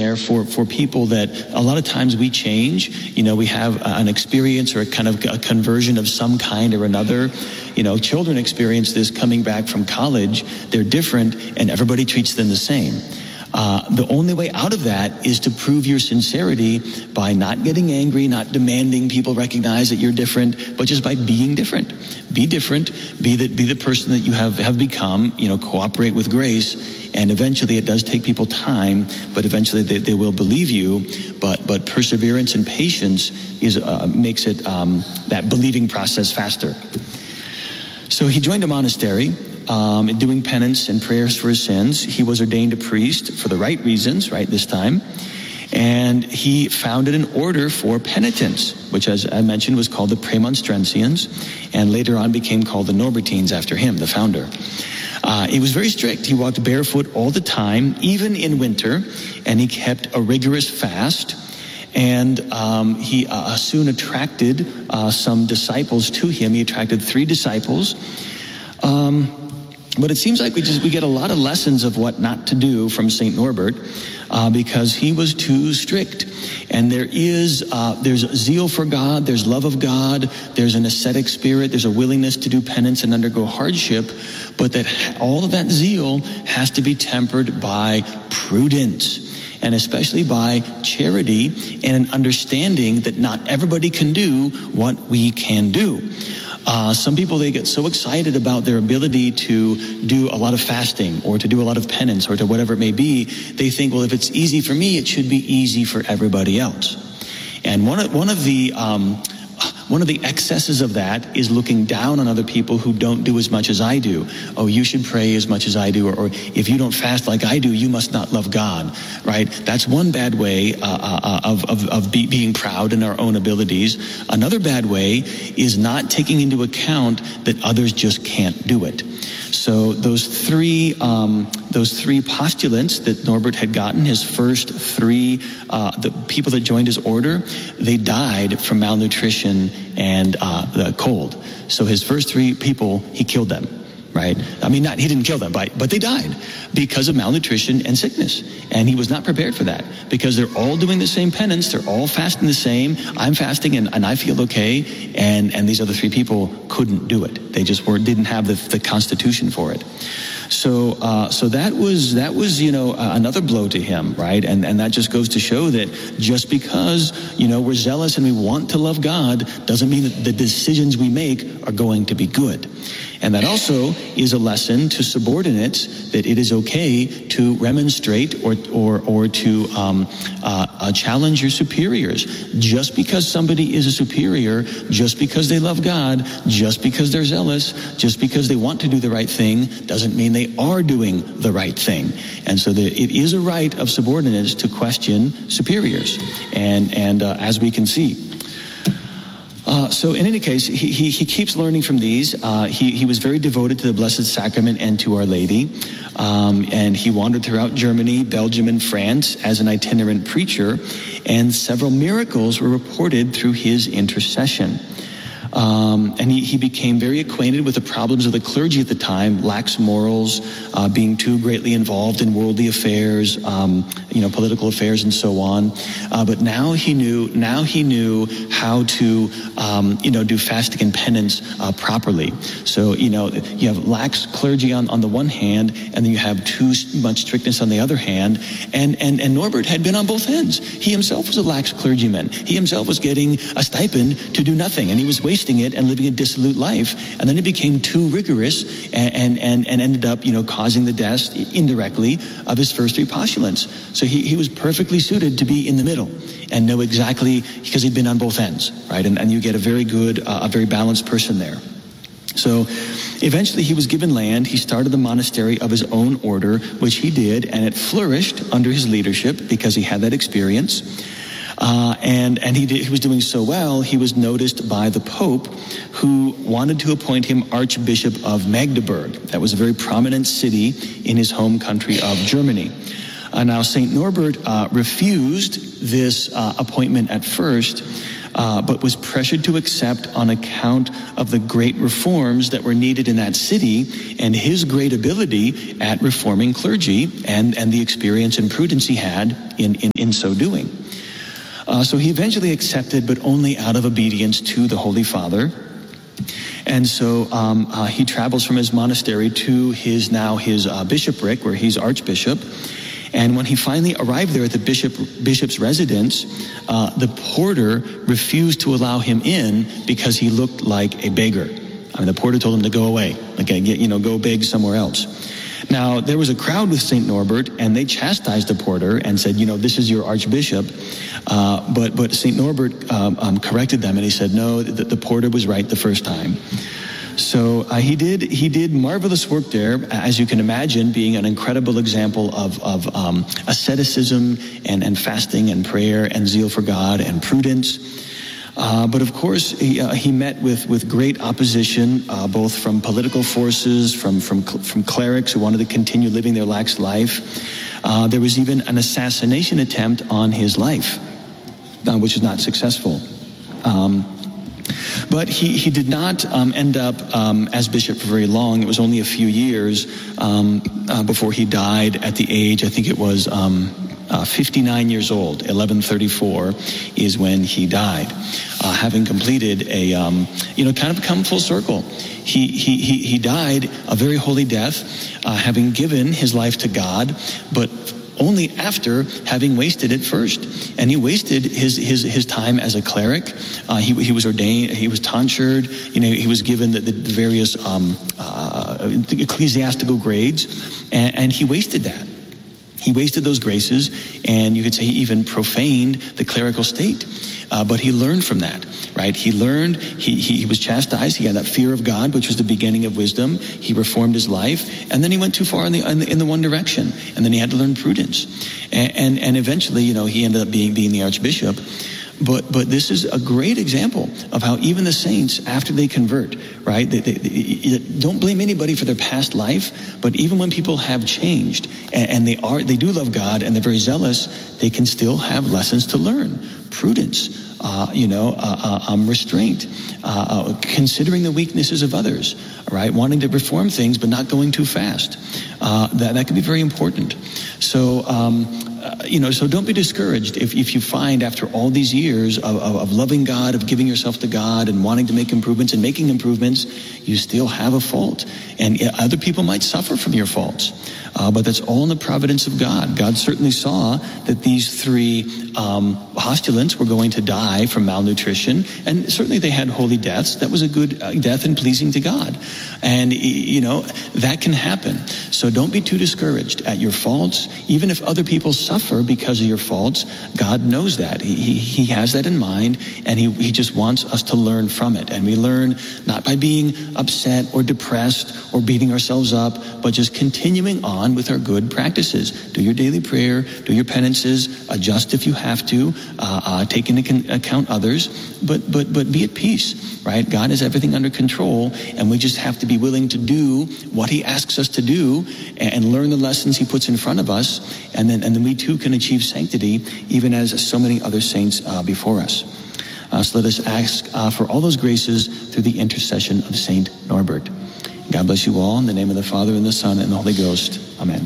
there for people that a lot of times we change. We have an experience or a kind of a conversion of some kind or another. Children experience this coming back from college. They're different, and everybody treats them the same. The only way out of that is to prove your sincerity by not getting angry, not demanding people recognize that you're different, but just by being different. Be different. Be the person that you have become. Cooperate with grace. And eventually, it does take people time, but eventually they will believe you. But perseverance and patience makes it that believing process faster. So he joined a monastery. Doing penance and prayers for his sins. He was ordained a priest for the right reasons, right this time. And he founded an order for penitents, which, as I mentioned, was called the Premonstratensians, and later on became called the Norbertines after him, the founder. He was very strict. He walked barefoot all the time, even in winter, and he kept a rigorous fast. And he soon attracted some disciples to him. He attracted 3 disciples. But it seems like we get a lot of lessons of what not to do from St. Norbert because he was too strict. And there's zeal for God, there's love of God, there's an ascetic spirit, there's a willingness to do penance and undergo hardship, but that all of that zeal has to be tempered by prudence. And especially by charity and an understanding that not everybody can do what we can do. Some people, they get so excited about their ability to do a lot of fasting or to do a lot of penance or to whatever it may be. They think, well, if it's easy for me, it should be easy for everybody else. And one of the excesses of that is looking down on other people who don't do as much as I do. Oh, you should pray as much as I do, or if you don't fast like I do, you must not love God, right? That's one bad way of being proud in our own abilities. Another bad way is not taking into account that others just can't do it. So those three postulants that Norbert had gotten, his first 3, the people that joined his order, they died from malnutrition and the cold. So his first 3 people, he killed them, right? I mean, he didn't kill them, but they died because of malnutrition and sickness. And he was not prepared for that because they're all doing the same penance. They're all fasting the same. I'm fasting and I feel okay. And these other 3 people couldn't do it. They just didn't have the constitution for it. So that was another blow to him, right? And that just goes to show that just because we're zealous and we want to love God doesn't mean that the decisions we make are going to be good. And that also is a lesson to subordinates that it is okay to remonstrate or to challenge your superiors. Just because somebody is a superior, just because they love God, just because they're zealous, just because they want to do the right thing, doesn't mean they are doing the right thing. And so it is a right of subordinates to question superiors. And as we can see. So in any case, he keeps learning from these. He was very devoted to the Blessed Sacrament and to Our Lady. And he wandered throughout Germany, Belgium, and France as an itinerant preacher. And several miracles were reported through his intercession. And he became very acquainted with the problems of the clergy at the time, lax morals, being too greatly involved in worldly affairs, political affairs and so on. But now he knew how to, do fasting and penance properly. So, you have lax clergy on the one hand, and then you have too much strictness on the other hand. And Norbert had been on both ends. He himself was a lax clergyman. He himself was getting a stipend to do nothing, and he was wasting it and living a dissolute life. And then it became too rigorous and ended up, causing the deaths indirectly of his first 3 postulants. So he was perfectly suited to be in the middle and know exactly, because he'd been on both ends, right? And you get a very good, a very balanced person there. So eventually he was given land. He started the monastery of his own order, which he did, and it flourished under his leadership because he had that experience. And he was doing so well, he was noticed by the Pope, who wanted to appoint him Archbishop of Magdeburg. That was a very prominent city in his home country of Germany. Now, St. Norbert refused this appointment at first but was pressured to accept on account of the great reforms that were needed in that city and his great ability at reforming clergy and the experience and prudence he had in so doing. So he eventually accepted, but only out of obedience to the Holy Father. And so he travels from his monastery to his bishopric, where he's archbishop. And when he finally arrived there at the bishop's residence, the porter refused to allow him in because he looked like a beggar. I mean, the porter told him to go away, go beg somewhere else. Now, there was a crowd with St. Norbert, and they chastised the porter and said, this is your archbishop. But St. Norbert corrected them, and he said, no, the porter was right the first time. So he did marvelous work there, as you can imagine, being an incredible example of asceticism and fasting and prayer and zeal for God and prudence. But of course, he met with great opposition, both from political forces, from clerics who wanted to continue living their lax life. There was even an assassination attempt on his life, which was not successful. But he did not end up as bishop for very long. It was only a few years before he died at the age, I think it was 59 years old. 1134 is when he died, having completed a kind of come full circle. He died a very holy death, having given his life to God, but only after having wasted it first. And he wasted his time as a cleric. He was ordained, he was tonsured, he was given the various ecclesiastical grades, and he wasted that. He wasted those graces, and you could say he even profaned the clerical state. But he learned from that, right? He learned, he was chastised, he had that fear of God, which was the beginning of wisdom. He reformed his life, and then he went too far in the one direction, and then he had to learn prudence. And eventually, he ended up being the archbishop. But this is a great example of how even the saints, after they convert, right, they don't blame anybody for their past life, but even when people have changed and they do love God and they're very zealous, they can still have lessons to learn. Prudence, restraint, considering the weaknesses of others, right, wanting to reform things but not going too fast. That can be very important. So, so don't be discouraged if you find after all these years of loving God, of giving yourself to God and wanting to make improvements and making improvements, you still have a fault. And other people might suffer from your faults. But that's all in the providence of God. God certainly saw that these three postulants were going to die from malnutrition, and certainly they had holy deaths. That was a good death and pleasing to God. And, that can happen. So don't be too discouraged at your faults. Even if other people suffer because of your faults, God knows that. He has that in mind, and he just wants us to learn from it. And we learn not by being upset or depressed or beating ourselves up, but just continuing on with our good practices. Do your daily prayer, do your penances, adjust if you have to, take into account others, but be at peace, right? God has everything under control, and we just have to be willing to do what he asks us to do and learn the lessons he puts in front of us, and then we too can achieve sanctity, even as so many other saints before us. So let us ask for all those graces through the intercession of Saint Norbert. God bless you all in the name of the Father and the Son and the Holy Ghost. Amen.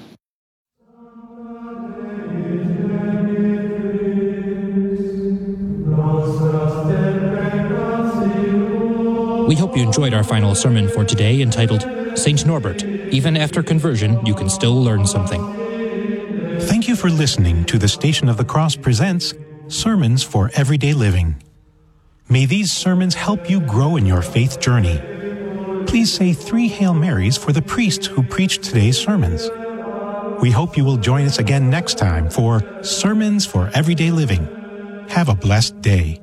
We hope you enjoyed our final sermon for today, entitled Saint Norbert. Even after conversion, you can still learn something. Thank you for listening to the Station of the Cross presents Sermons for Everyday Living. May these sermons help you grow in your faith journey. Please say 3 Hail Marys for the priest who preached today's sermons. We hope you will join us again next time for Sermons for Everyday Living. Have a blessed day.